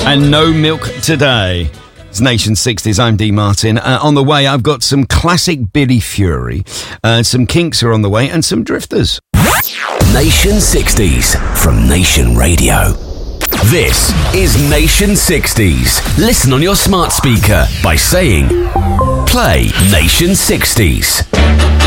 And no milk today. It's Nation 60s. I'm Dee Martin. On the way, I've got some classic Billy Fury, some Kinks are on the way, and some Drifters. Nation 60s from Nation Radio. This is Nation 60s. Listen on your smart speaker by saying, play Nation 60s.